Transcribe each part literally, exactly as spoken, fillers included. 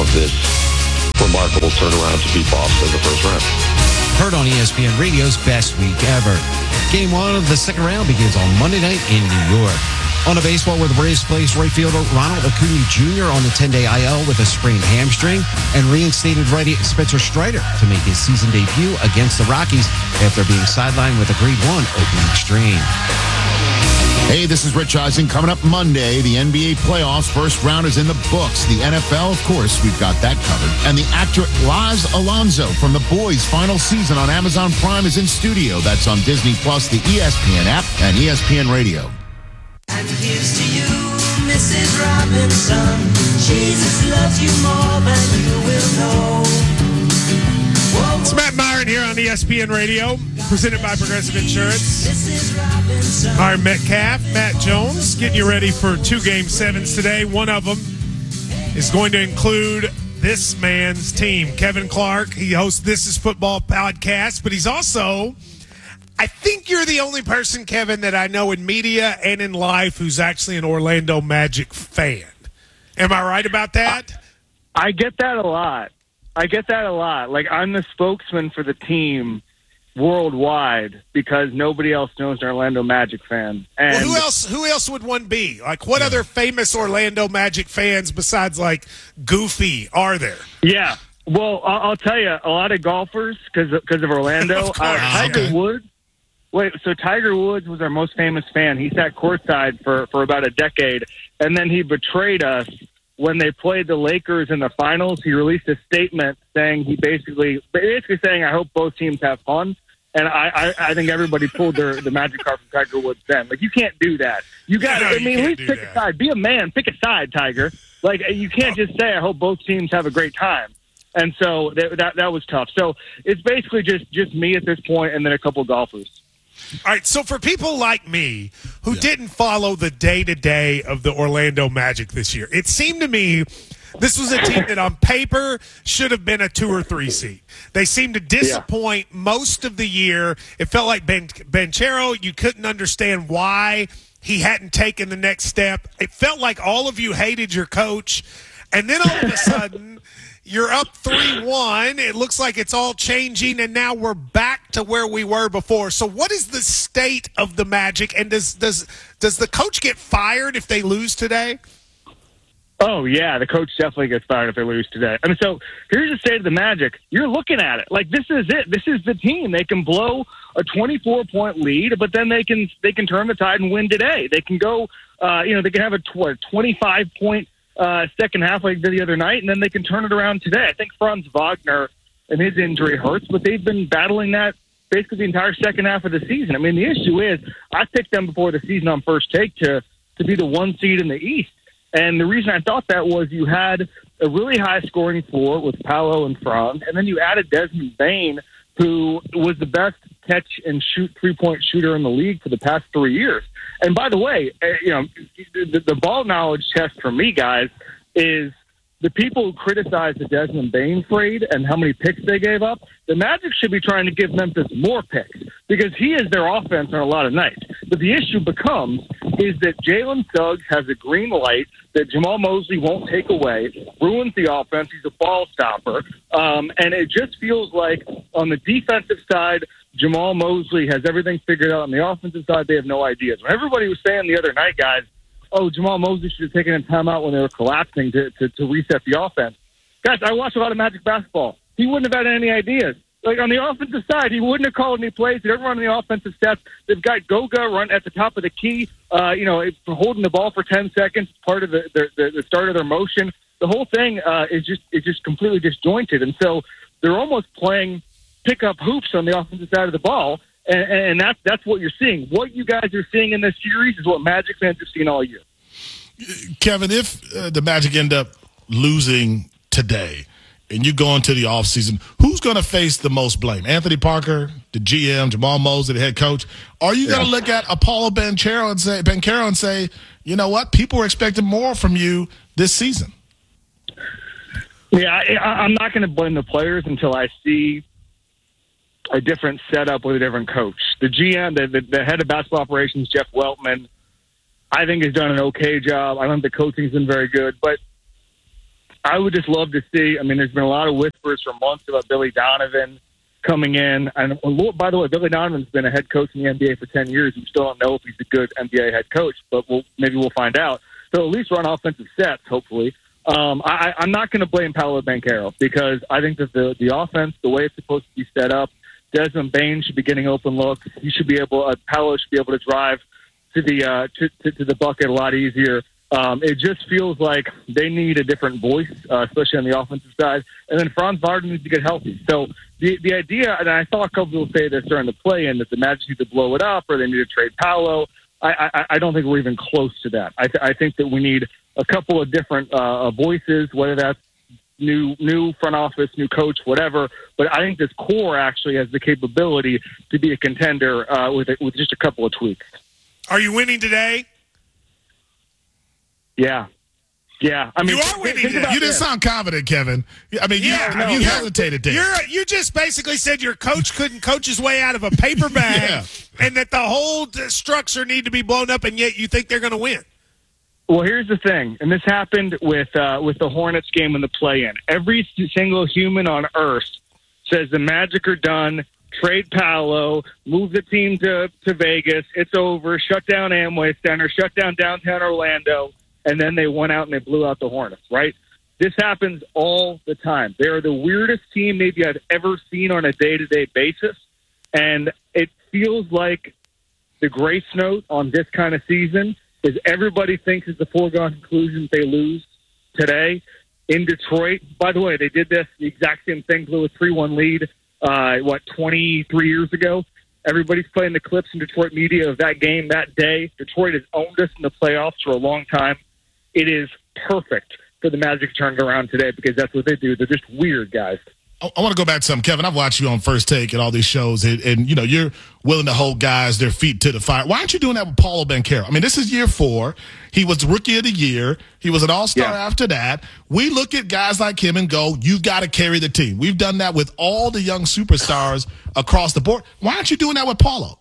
this remarkable turnaround to beat Boston in the first round. Heard on E S P N Radio's Best Week Ever. Game one of the second round begins on Monday night in New York. On a baseball where the Braves placed right fielder Ronald Acuna Junior on the ten-day I L with a sprained hamstring and reinstated righty Spencer Strider to make his season debut against the Rockies after being sidelined with a grade one oblique strain. Hey, this is Rich Eisen. Coming up Monday, the N B A playoffs. First round is in the books. The N F L, of course, we've got that covered. And the actor Laz Alonso from The Boys' final season on Amazon Prime is in studio. That's on Disney Plus, the E S P N app, and E S P N Radio. And here's to you, Missus Robinson. Jesus loves you more than you will know. Whoa, It's Matt Myron here on E S P N Radio, presented by Progressive Insurance. Missus Robinson. Myron Metcalf, Matt Jones, getting you ready for two game sevens today. One of them is going to include this man's team, Kevin Clark. He hosts This Is Football podcast, but he's also, I think you're the only person, Kevin, that I know in media and in life who's actually an Orlando Magic fan. Am I right about that? I get that a lot. I get that a lot. Like, I'm the spokesman for the team worldwide because nobody else knows an Orlando Magic fan. And Well, who else? Who else would one be? Like, what other famous Orlando Magic fans besides like Goofy are there? Yeah. Well, I'll, I'll tell you, a lot of golfers because because of Orlando. Of course. Uh, Tiger Okay. Woods. Wait, so Tiger Woods was our most famous fan. He sat courtside for for about a decade, and then he betrayed us when they played the Lakers in the finals. He released a statement saying he basically basically saying, "I hope both teams have fun." And I, I, I think everybody pulled their the magic card from Tiger Woods then. Like, you can't do that. You got to, No, I you mean, at can't least do pick that. a side. Be a man. Pick a side, Tiger. Like, you can't just say, I hope both teams have a great time. And so that that, that was tough. So it's basically just, just me at this point and then a couple golfers. All right, so for people like me who didn't follow the day-to-day of the Orlando Magic this year, it seemed to me this was a team that on paper should have been a two or three seed. They seemed to disappoint yeah. most of the year. It felt like Ben Banchero, you couldn't understand why he hadn't taken the next step. It felt like all of you hated your coach. And then all of a sudden, you're up three one. It looks like it's all changing, and now we're back to where we were before. So what is the state of the Magic, and does does does the coach get fired if they lose today? Oh, yeah, the coach definitely gets fired if they lose today. I mean, so here's the state of the Magic. You're looking at it. Like, this is it. This is the team. They can blow a twenty-four point lead, but then they can they can turn the tide and win today. They can go, uh, you know, they can have a twenty-five point uh, second half like the other night, and then they can turn it around today. I think Franz Wagner and his injury hurts, but they've been battling that basically the entire second half of the season. I mean, the issue is I picked them before the season on First Take to, to be the one seed in the East. And the reason I thought that was you had a really high-scoring floor with Paolo and Franz, and then you added Desmond Bane, who was the best catch-and-shoot three-point shooter in the league for the past three years. And by the way, uh, you know, the, the ball knowledge test for me, guys, is the people who criticize the Desmond Bane trade and how many picks they gave up, the Magic should be trying to give Memphis more picks because he is their offense on a lot of nights. But the issue becomes is that Jalen Suggs has a green light that Jamal Mosley won't take away, ruins the offense. He's a ball stopper. Um, and it just feels like on the defensive side, Jamal Mosley has everything figured out. On the offensive side, they have no ideas. When everybody was saying the other night, guys, oh, Jamal Mosley should have taken a timeout when they were collapsing to, to, to reset the offense. Guys, I watched a lot of Magic basketball. He wouldn't have had any ideas. Like, on the offensive side, he wouldn't have called any plays. They're running the offensive steps. They've got Goga run at the top of the key, uh, you know, holding the ball for ten seconds, part of the, the, the start of their motion. The whole thing uh, is just is just completely disjointed. And so they're almost playing pick-up hoops on the offensive side of the ball, and, and that's, that's what you're seeing. What you guys are seeing in this series is what Magic fans have seen all year. Kevin, if uh, the Magic end up losing today and you go into the offseason, who's going to face the most blame? Anthony Parker, the G M, Jamal Mosley, the head coach? Are you yeah. going to look at Apollo Banchero and say, Banchero and say, you know what, people were expecting more from you this season? Yeah, I, I'm not going to blame the players until I see a different setup with a different coach. The G M, the, the, the head of basketball operations, Jeff Weltman, I think has done an okay job. I think the coaching's been very good. But I would just love to see. I mean, there's been a lot of whispers for months about Billy Donovan coming in. And by the way, Billy Donovan's been a head coach in the N B A for ten years. We still don't know if he's a good N B A head coach, but we'll, maybe we'll find out. So at least run offensive sets, hopefully. Um, I, I'm not going to blame Paolo Banchero because I think that the, the offense, the way it's supposed to be set up, Desmond Bain should be getting open looks. He should be able, uh, Paolo should be able to drive to the uh, to, to, to the bucket a lot easier. Um, it just feels like they need a different voice, uh, especially on the offensive side. And then Franz Wagner needs to get healthy. So the the idea, and I saw a couple people say this during the play-in, that the Magic need to blow it up or they need to trade Paolo. I, I, I don't think we're even close to that. I, th- I think that we need a couple of different uh, voices, whether that's new new front office, new coach, whatever. But I think this core actually has the capability to be a contender uh, with, with just a couple of tweaks. Are you winning today? Yeah. Yeah. I mean, you are winning today. You didn't sound confident, Kevin. I mean, you, Yeah, no, you you're- hesitated there. You're, you just basically said your coach couldn't coach his way out of a paper bag Yeah. and that the whole d- structure need to be blown up, and yet you think they're going to win. Well, here's the thing, and this happened with uh, with the Hornets game in the play-in. Every single human on earth says the Magic are done, trade Paolo, move the team to, to Vegas, it's over, shut down Amway Center, shut down downtown Orlando, and then they went out and they blew out the Hornets, right? This happens all the time. They are the weirdest team maybe I've ever seen on a day-to-day basis, and it feels like the grace note on this kind of season is everybody thinks it's a foregone conclusion if they lose today in Detroit. By the way, they did this, the exact same thing, blew a three one lead, uh, what, twenty-three years ago. Everybody's playing the clips in Detroit media of that game that day. Detroit has owned us in the playoffs for a long time. It is perfect for the Magic to turn it around today because that's what they do. They're just weird guys. I, I want to go back to something, Kevin. I've watched you on First Take and all these shows, and, and you know you're willing to hold guys their feet to the fire. Why aren't you doing that with Paolo Banchero? I mean, this is year four. He was the rookie of the year. He was an all-star Yeah. after that. We look at guys like him and go, "You've got to carry the team." We've done that with all the young superstars across the board. Why aren't you doing that with Paolo?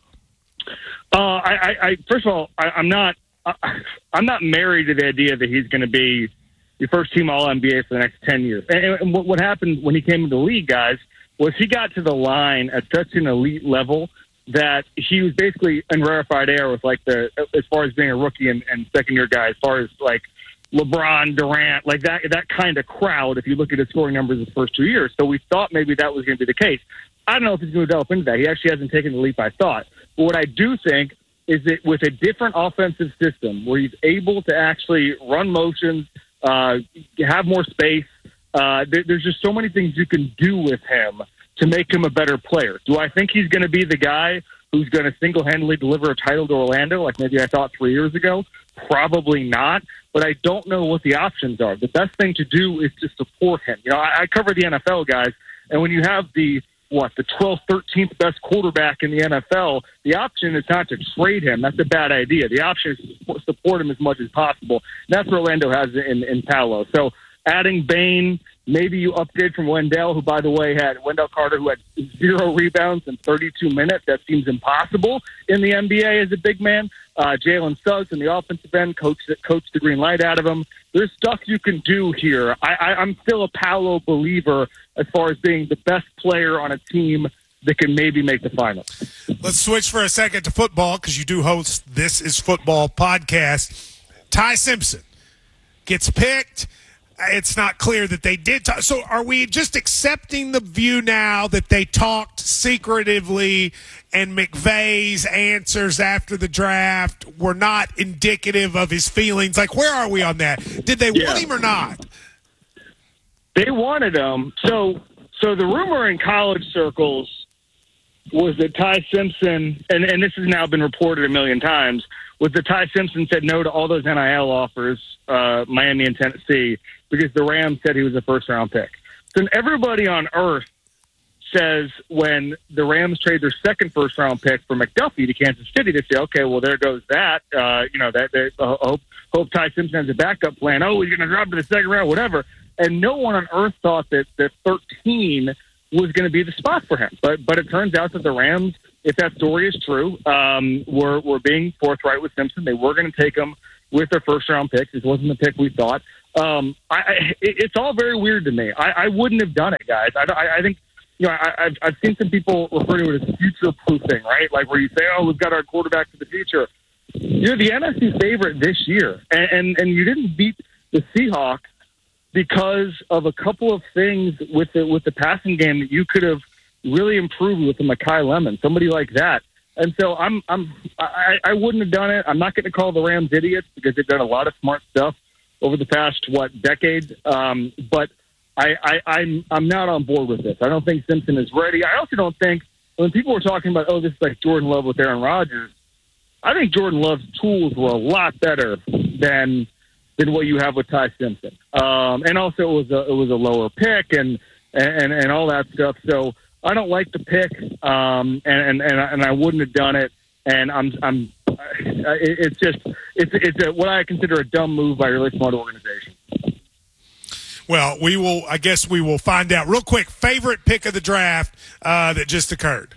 Uh, I, I, I first of all, I, I'm not. I, I'm not married to the idea that he's going to be the first team All N B A for the next ten years. And, and what, what happened when he came into the league, guys, was he got to the line at such an elite level that he was basically in rarefied air with like the as far as being a rookie and, and second year guy, as far as like LeBron, Durant, like that that kind of crowd. If you look at his scoring numbers his first two years, so we thought maybe that was going to be the case. I don't know if he's going to develop into that. He actually hasn't taken the leap I thought. But what I do think is that with a different offensive system where he's able to actually run motions, uh, have more space, uh, there, there's just so many things you can do with him to make him a better player. Do I think he's going to be the guy who's going to single-handedly deliver a title to Orlando like maybe I thought three years ago? Probably not, but I don't know what the options are. The best thing to do is to support him. You know, I, I cover the N F L, guys, and when you have the what, the twelfth, thirteenth best quarterback in the N F L, the option is not to trade him. That's a bad idea. The option is to support him as much as possible. And that's what Orlando has in, in Paolo. So adding Bain, maybe you upgrade from Wendell, who, by the way, had Wendell Carter, who had zero rebounds in thirty-two minutes. That seems impossible in the N B A as a big man. Uh, Jalen Suggs in the offensive end, coach, coach the green light out of him. There's stuff you can do here. I, I, I'm still a Paolo believer as far as being the best player on a team that can maybe make the finals. Let's switch for a second to football because you do host This Is Football podcast. Ty Simpson gets picked. It's not clear that they did talk. So are we just accepting the view now that they talked secretively and McVay's answers after the draft were not indicative of his feelings? Like, where are we on that? Did they Yeah. want him or not? They wanted him. So, so the rumor in college circles was that Ty Simpson, and, and this has now been reported a million times, was that Ty Simpson said no to all those N I L offers, uh, Miami and Tennessee, because the Rams said he was a first-round pick. So everybody on earth says when the Rams trade their second first-round pick for McDuffie to Kansas City, they say, okay, well, there goes that. Uh, you know, that, that uh, hope, hope Ty Simpson has a backup plan. Oh, he's going to drop to the second round, whatever. And no one on earth thought that, that thirteen was going to be the spot for him. But but it turns out that the Rams, if that story is true, um, were, were being forthright with Simpson. They were going to take him with their first-round pick. This wasn't the pick we thought. Um, I, I it, it's all very weird to me. I, I wouldn't have done it, guys. I, I, I think you know I, I've I've seen some people refer to it as future proofing, right? Like where you say, "Oh, we've got our quarterback for the future." You're the N F C favorite this year, and and, and you didn't beat the Seahawks because of a couple of things with the with the passing game that you could have really improved with the Mekhi Lemon, somebody like that. And so I'm I'm I, I wouldn't have done it. I'm not going to call the Rams idiots because they've done a lot of smart stuff over the past what decade. Um, but I, I I'm I'm not on board with this. I don't think Simpson is ready. I also don't think when people were talking about, oh, this is like Jordan Love with Aaron Rodgers. I think Jordan Love's tools were a lot better than than what you have with Ty Simpson. Um, and also it was a it was a lower pick and and and all that stuff. So I don't like the pick, um, and, and and and I wouldn't have done it. And I'm I'm it's just it's it's a, what I consider a dumb move by a really smart organization. Well, we will. I guess we will find out real quick. Favorite pick of the draft uh, that just occurred.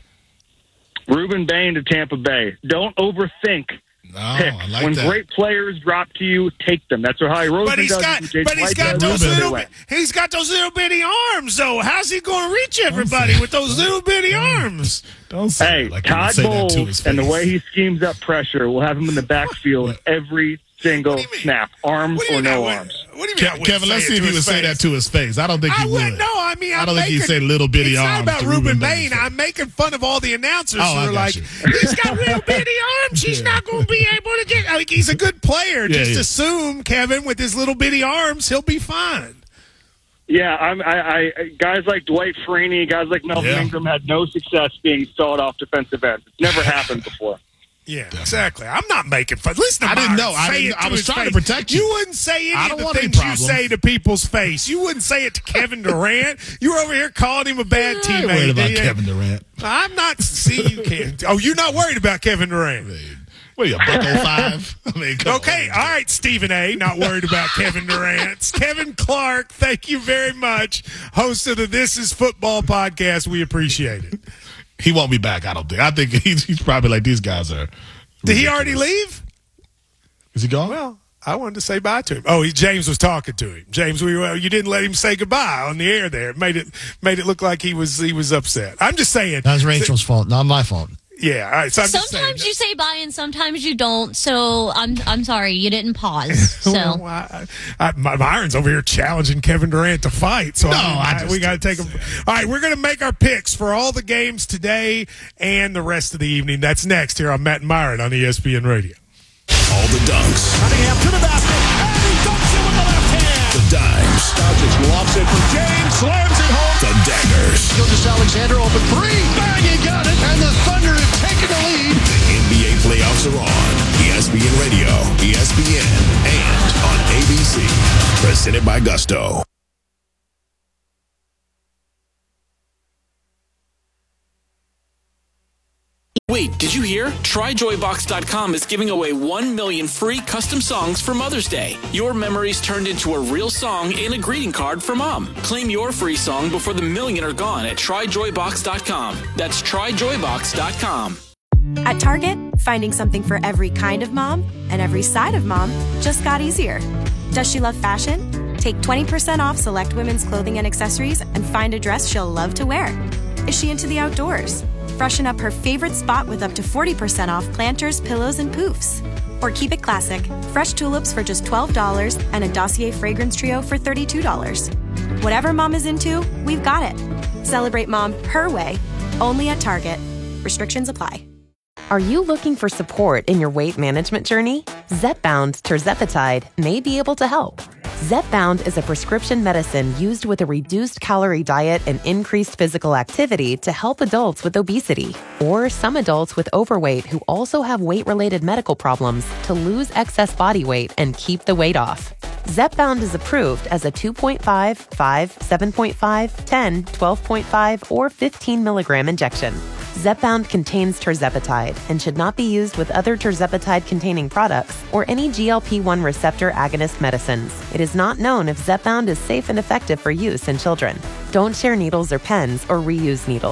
Reuben Bain to Tampa Bay. Don't overthink. No, Pick. I like when that. great players drop to you, take them. That's what Howie Roseman But he's does. got, with Jason but he's White got does. those Either little, way. he's got those little bitty arms. Though, how's he going to reach everybody with those little bitty arms? Don't say Hey, it like you would Todd say that to Bowles his and the face. way he schemes up pressure will have him in the backfield every single What do you mean? snap, arms What do you or mean I no would- arms. What do you mean? I Ke- wouldn't Kevin, let's say see it if to he would his say face? that to his face. I don't think he I would. wouldn't know. I mean, I I'm don't think he'd making, say little bitty it's arms not about to Reuben Reuben Bain. Bain. I'm making fun of all the announcers Oh, who I are got like, you. he's got little bitty arms. He's not going to be able to get. I mean, he's a good player. Yeah, Just yeah. assume, Kevin, with his little bitty arms, he'll be fine. Yeah, I'm, I, I guys like Dwight Freeney, guys like Melvin Yeah. Ingram had no success being sawed off defensive ends. It's never happened before. Yeah, exactly. I'm not making fun. Listen to I didn't Myron. know. I Say didn't- it to I was his trying to face. protect you. You wouldn't say I any don't of the want any things you problems. say to people's face. You wouldn't say it to Kevin Durant. You were over here calling him a bad I ain't teammate. worried about Yeah. Kevin Durant. I'm not. See, you can't. Oh, you're not worried about Kevin Durant. What are you, a buck oh five? I mean, come Okay, on. all right, Stephen A. Not worried about Kevin Durant. Kevin Clark, thank you very much. Host of the This Is Football podcast. We appreciate it. He won't be back, I don't think. I think he's, he's probably like, these guys are. Did he already ridiculous. leave? Is he gone? Well, I wanted to say bye to him. Oh, he, James was talking to him. James, we well, you didn't let him say goodbye on the air. There, it made it made it look like he was he was upset. I'm just saying. That was Rachel's fault, not my fault. Yeah. All right. So I'm just saying. Sometimes you say bye and sometimes you don't. So I'm I'm sorry you didn't pause. So Well, I, I, my Myron's over here challenging Kevin Durant to fight. So No, I, I just we got to take didn't him. say All right, we're going to make our picks for all the games today and the rest of the evening. That's next here on Matt and Myron on E S P N Radio. All the dunks. Cunningham to the basket, and he dunks it with the left hand. The dimes. Doncic lobs it for James, slams it home. The daggers. Gilgeous Alexander open three, bang, he got it, and the Thunder have taken the lead. The N B A playoffs are on. E S P N Radio, E S P N, and on A B C. Presented by Gusto. Wait, did you hear? Try Joy Box dot com is giving away one million free custom songs for Mother's Day. Your memories turned into a real song and a greeting card for Mom. Claim your free song before the million are gone at Try Joy Box dot com. That's Try Joy Box dot com. At Target, finding something for every kind of mom and every side of mom just got easier. Does she love fashion? Take twenty percent off select women's clothing and accessories and find a dress she'll love to wear. Is she into the outdoors? Freshen up her favorite spot with up to forty percent off planters, pillows, and poofs. Or keep it classic, fresh tulips for just twelve dollars and a Dossier fragrance trio for thirty-two dollars. Whatever mom is into, we've got it. Celebrate mom her way, only at Target. Restrictions apply. Are you looking for support in your weight management journey? Zepbound tirzepatide may be able to help. Zepbound is a prescription medicine used with a reduced calorie diet and increased physical activity to help adults with obesity or some adults with overweight who also have weight-related medical problems to lose excess body weight and keep the weight off. Zepbound is approved as a two point five, five, seven point five, ten, twelve point five, or fifteen milligram injection. Zepbound contains tirzepatide and should not be used with other tirzepatide-containing products or any G L P one receptor agonist medicines. It is not known if Zepbound is safe and effective for use in children. Don't share needles or pens or reuse needles.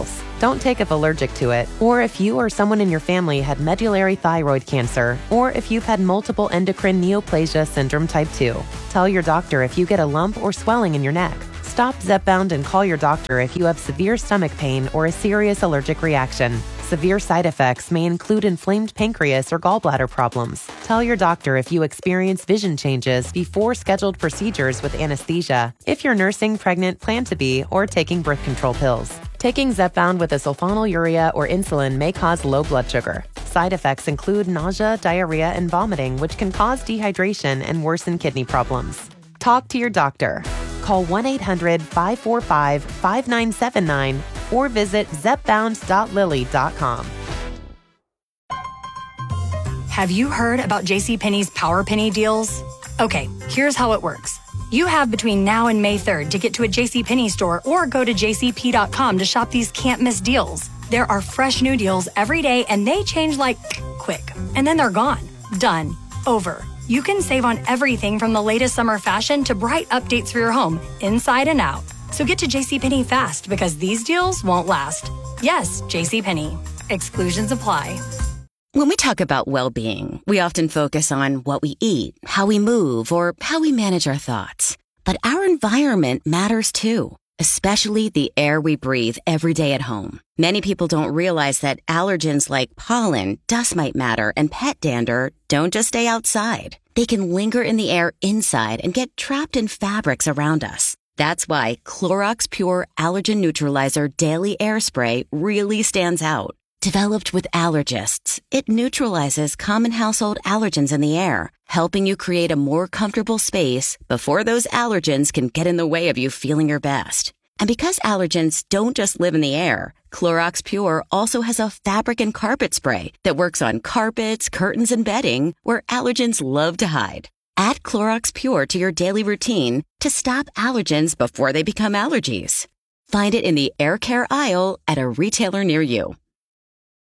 Don't take if allergic to it, or if you or someone in your family had medullary thyroid cancer, or if you've had multiple endocrine neoplasia syndrome type two. Tell your doctor if you get a lump or swelling in your neck. Stop Zepbound and call your doctor if you have severe stomach pain or a serious allergic reaction. Severe side effects may include inflamed pancreas or gallbladder problems. Tell your doctor if you experience vision changes before scheduled procedures with anesthesia, if you're nursing, pregnant, plan to be, or taking birth control pills. Taking Zepbound with a sulfonylurea or insulin may cause low blood sugar. Side effects include nausea, diarrhea, and vomiting, which can cause dehydration and worsen kidney problems. Talk to your doctor. Call one eight hundred five four five five nine seven nine or visit zepbound dot lilly dot com. Have you heard about JCPenney's Power Penny deals? Okay, here's how it works. You have between now and May third to get to a JCPenney store or go to j c p dot com to shop these can't-miss deals. There are fresh new deals every day, and they change like quick. And then they're gone. Done. Over. You can save on everything from the latest summer fashion to bright updates for your home, inside and out. So get to JCPenney fast, because these deals won't last. Yes, JCPenney. Exclusions apply. When we talk about well-being, we often focus on what we eat, how we move, or how we manage our thoughts. But our environment matters too, especially the air we breathe every day at home. Many people don't realize that allergens like pollen, dust mite matter, and pet dander don't just stay outside. They can linger in the air inside and get trapped in fabrics around us. That's why Clorox Pure Allergen Neutralizer Daily Air Spray really stands out. Developed with allergists, it neutralizes common household allergens in the air, helping you create a more comfortable space before those allergens can get in the way of you feeling your best. And because allergens don't just live in the air, Clorox Pure also has a fabric and carpet spray that works on carpets, curtains, and bedding where allergens love to hide. Add Clorox Pure to your daily routine to stop allergens before they become allergies. Find it in the air care aisle at a retailer near you.